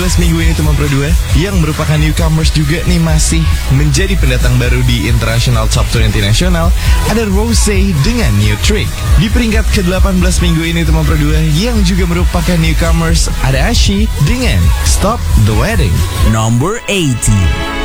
minggu ini teman Pro 2, yang merupakan newcomers juga nih masih menjadi pendatang baru di International Top 20 Nasional, ada Rosé dengan New Trick. Di peringkat ke-18 minggu ini teman Pro 2, yang juga merupakan newcomers, ada Ashi dengan Stop the Wedding. Number 18.